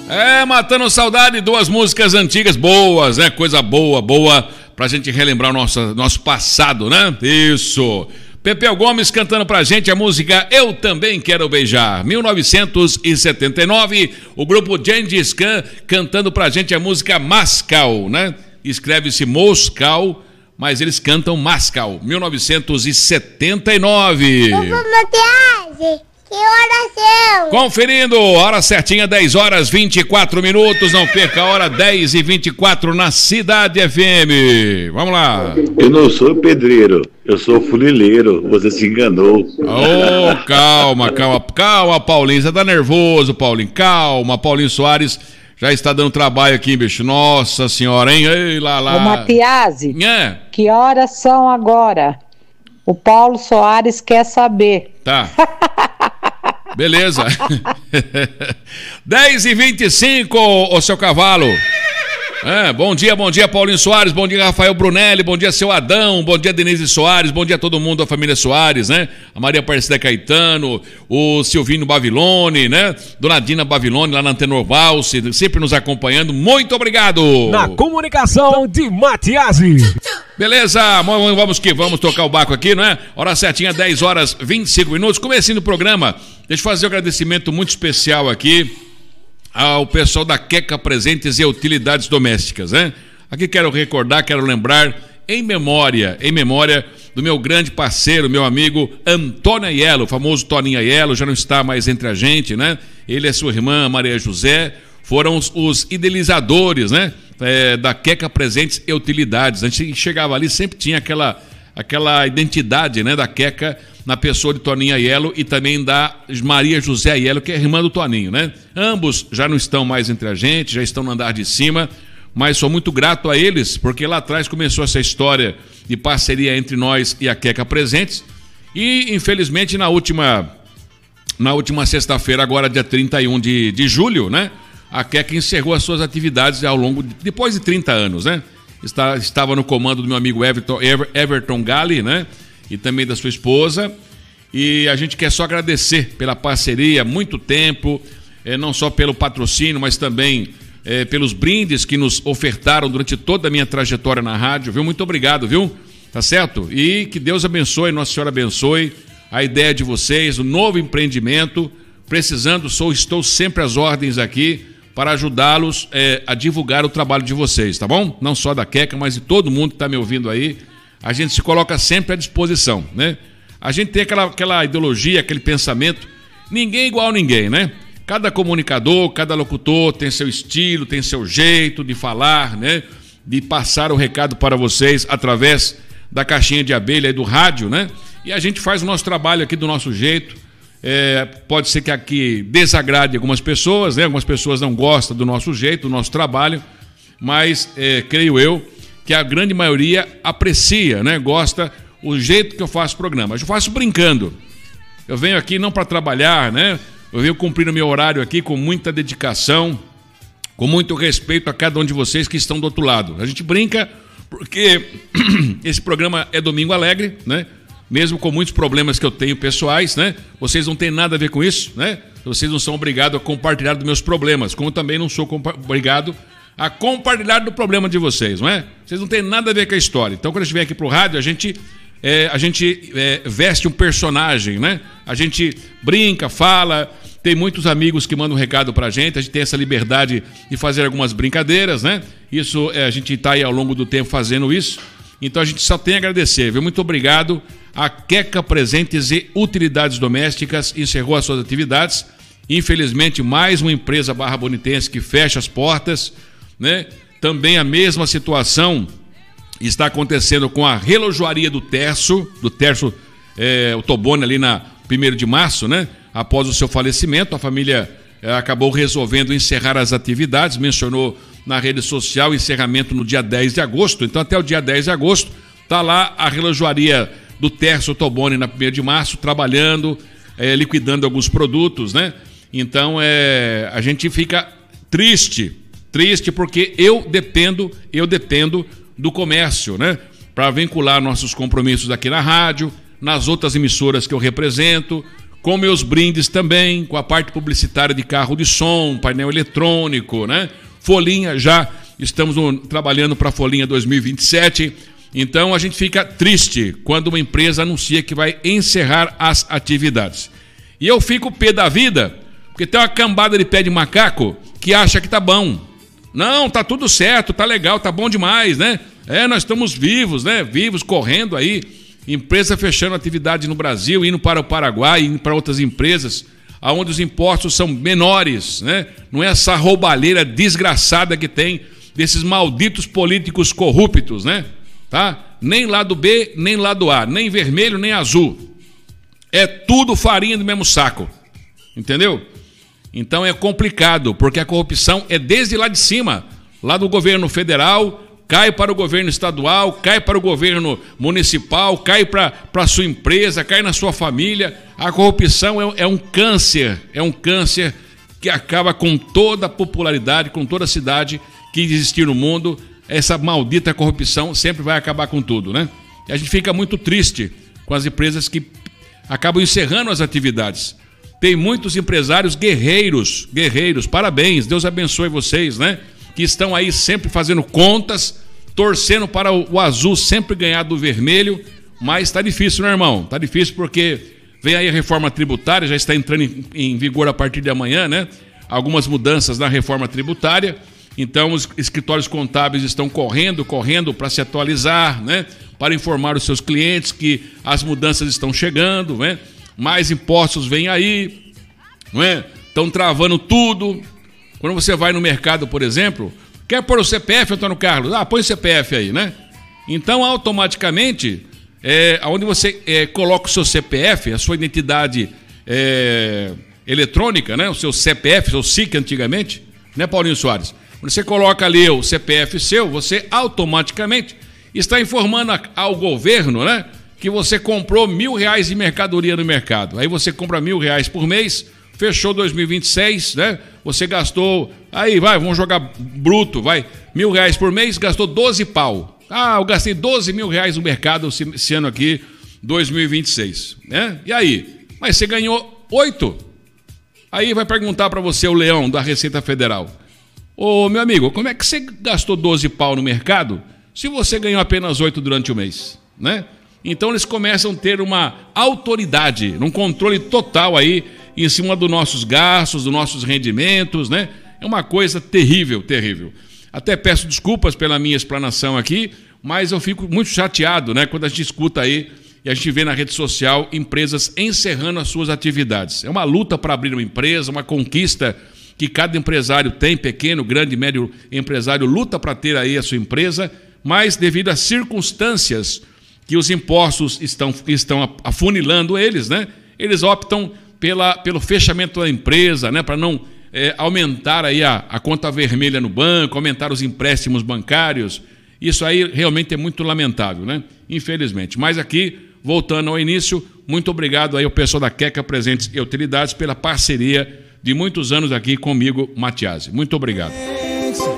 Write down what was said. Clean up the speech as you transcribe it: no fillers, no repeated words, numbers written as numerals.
Matando saudade, duas músicas antigas boas, né? Coisa boa pra gente relembrar o nosso passado, né? Isso. Pepeu Gomes cantando pra gente a música Eu Também Quero Beijar, 1979. O grupo Gengis Khan cantando pra gente a música Mascal, né? Escreve-se Moscal, mas eles cantam Mascal, 1979. Que horas são? Conferindo, hora certinha, 10 horas 24 minutos. Não perca a hora, 10 e 24 na Cidade FM. Vamos lá. Eu não sou pedreiro, eu sou funileiro. Você se enganou. Oh, calma, Paulinho. Você tá nervoso, Paulinho. Calma, Paulinho Soares já está dando trabalho aqui, bicho. Nossa senhora, hein? Ei, lá. Ô, Matiasi, que horas são agora? O Paulo Soares quer saber. Tá. Beleza. 10 e 25, ô seu cavalo. Bom dia, Paulinho Soares, bom dia, Rafael Brunelli, bom dia, seu Adão, bom dia, Denise Soares, bom dia a todo mundo da família Soares, né? A Maria Aparecida Caetano, o Silvino Bavilone, né? Dona Dina Bavilone, lá na Antenor Valse, sempre nos acompanhando, muito obrigado! Na comunicação de Matiasi. Beleza, vamos que vamos tocar o barco aqui, não é? Hora certinha, 10 horas 25 minutos, comecinho do programa. Deixa eu fazer um agradecimento muito especial aqui ao pessoal da Queca Presentes e Utilidades Domésticas, né? Aqui quero lembrar, em memória do meu grande parceiro, meu amigo Antônio Aiello, o famoso Toninho Aiello, já não está mais entre a gente, né? Ele e sua irmã Maria José foram os idealizadores, né? Da Queca Presentes e Utilidades. A gente chegava ali, sempre tinha aquela identidade, né, da Queca na pessoa de Toninho Aiello e também da Maria José Aiello, que é irmã do Toninho, né? Ambos já não estão mais entre a gente, já estão no andar de cima, mas sou muito grato a eles, porque lá atrás começou essa história de parceria entre nós e a Queca Presentes, e infelizmente na última sexta-feira, agora dia 31 de julho, né? A Queca encerrou as suas atividades depois de 30 anos, né? Estava no comando do meu amigo Everton Galli, né? E também da sua esposa. E a gente quer só agradecer pela parceria, muito tempo, não só pelo patrocínio, mas também pelos brindes que nos ofertaram durante toda a minha trajetória na rádio, viu? Muito obrigado, viu? Tá certo? E que Deus abençoe, Nossa Senhora abençoe a ideia de vocês, o novo empreendimento. Precisando, estou sempre às ordens aqui para ajudá-los a divulgar o trabalho de vocês, tá bom? Não só da Queca, mas de todo mundo que está me ouvindo aí. A gente se coloca sempre à disposição, né? A gente tem aquela ideologia, aquele pensamento, ninguém é igual a ninguém, né? Cada comunicador, cada locutor tem seu estilo, tem seu jeito de falar, né? De passar o recado para vocês através da caixinha de abelha e do rádio, né? E a gente faz o nosso trabalho aqui do nosso jeito. Pode ser que aqui desagrade algumas pessoas, né? Algumas pessoas não gostam do nosso jeito, do nosso trabalho, mas creio eu que a grande maioria aprecia, né? Gosta o jeito que eu faço o programa. Eu faço brincando. Eu venho aqui não para trabalhar, né? Eu venho cumprir o meu horário aqui com muita dedicação, com muito respeito a cada um de vocês que estão do outro lado. A gente brinca porque esse programa é Domingo Alegre, né? Mesmo com muitos problemas que eu tenho pessoais, né? Vocês não têm nada a ver com isso, né? Vocês não são obrigados a compartilhar dos meus problemas, como também não sou obrigado a compartilhar do problema de vocês, não é? Vocês não têm nada a ver com a história. Então, quando a gente vem aqui pro rádio, a gente veste um personagem, né? A gente brinca, fala, tem muitos amigos que mandam um recado pra gente, a gente tem essa liberdade de fazer algumas brincadeiras, né? Isso, a gente tá aí ao longo do tempo fazendo isso. Então a gente só tem a agradecer, viu? Muito obrigado. A Queca Presentes e Utilidades Domésticas encerrou as suas atividades. Infelizmente, mais uma empresa barra-bonitense que fecha as portas, né? Também a mesma situação está acontecendo com a relojoaria do Terço, o Tobone ali na 1º de março, né? Após o seu falecimento, a família acabou resolvendo encerrar as atividades, mencionou na rede social encerramento no dia 10 de agosto, então até o dia 10 de agosto está lá a relojoaria do Terço Tobone na 1º de março, trabalhando, liquidando alguns produtos, né? Então a gente fica triste porque eu dependo do comércio, né? Para vincular nossos compromissos aqui na rádio, nas outras emissoras que eu represento, com meus brindes também, com a parte publicitária de carro de som, painel eletrônico, né? Folhinha, já estamos trabalhando para a Folhinha 2027. Então a gente fica triste quando uma empresa anuncia que vai encerrar as atividades. E eu fico pé da vida, porque tem uma cambada de pé de macaco que acha que tá bom. Não, tá tudo certo, tá legal, tá bom demais, né? Nós estamos vivos, né? Vivos, correndo aí. Empresa fechando atividade no Brasil, indo para o Paraguai, indo para outras empresas, onde os impostos são menores, né? Não é essa roubalheira desgraçada que tem desses malditos políticos corruptos, né? Tá? Nem lado B, nem lado A, nem vermelho, nem azul. É tudo farinha do mesmo saco. Entendeu? Então é complicado, porque a corrupção é desde lá de cima, lá do governo federal, cai para o governo estadual, cai para o governo municipal, cai para a sua empresa, cai na sua família. A corrupção é um câncer que acaba com toda a popularidade, com toda a cidade que existir no mundo. Essa maldita corrupção sempre vai acabar com tudo, né? E a gente fica muito triste com as empresas que acabam encerrando as atividades. Tem muitos empresários guerreiros, parabéns, Deus abençoe vocês, né? Que estão aí sempre fazendo contas, torcendo para o azul sempre ganhar do vermelho, mas tá difícil, né, irmão? Tá difícil porque vem aí a reforma tributária, já está entrando em vigor a partir de amanhã, né? Algumas mudanças na reforma tributária. Então, os escritórios contábeis estão correndo para se atualizar, né? Para informar os seus clientes que as mudanças estão chegando, né? Mais impostos vêm aí, não é? Estão travando tudo. Quando você vai no mercado, por exemplo, quer pôr o CPF, Antônio Carlos? Põe o CPF aí, né? Então, automaticamente, onde você coloca o seu CPF, a sua identidade eletrônica, né? O seu CPF, o seu SIC antigamente, né, Paulinho Soares? Quando você coloca ali o CPF seu, você automaticamente está informando ao governo, né, que você comprou R$1.000 de mercadoria no mercado. Aí você compra R$1.000 por mês, fechou 2026, né? Você gastou, aí vamos jogar bruto, R$1.000 por mês, gastou 12 pau. Eu gastei R$12.000 no mercado esse ano aqui, 2026, né? E aí? Mas você ganhou 8. Aí vai perguntar para você o Leão da Receita Federal. Ô, meu amigo, como é que você gastou 12 pau no mercado se você ganhou apenas 8 durante o mês, né? Então eles começam a ter uma autoridade, um controle total aí em cima dos nossos gastos, dos nossos rendimentos, né? É uma coisa terrível, terrível. Até peço desculpas pela minha explanação aqui, mas eu fico muito chateado, né, quando a gente escuta aí e a gente vê na rede social empresas encerrando as suas atividades. É uma luta para abrir uma empresa, uma conquista que cada empresário tem, pequeno, grande, médio empresário, luta para ter aí a sua empresa, mas devido às circunstâncias que os impostos estão afunilando eles, né? Eles optam pelo fechamento da empresa, né? Para não aumentar aí a conta vermelha no banco, aumentar os empréstimos bancários. Isso aí realmente é muito lamentável, né? Infelizmente. Mas aqui, voltando ao início, muito obrigado aí ao pessoal da Queca Presentes e Utilidades pela parceria de muitos anos aqui comigo, Matiasi. Muito obrigado.